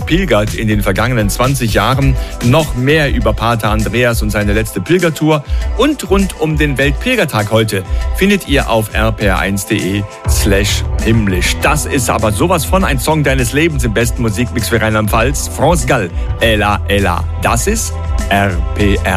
gepilgert in den vergangenen 20 Jahren. Noch mehr über Pater Andreas und seine letzte Pilgertour und rund um den Weltpilgertag heute findet ihr auf rpr1.de/himmlisch. Das ist aber sowas von ein Song deines Lebens im besten Musikmix für Rheinland-Pfalz. France Gall, Ella, Ella. Das ist RPR.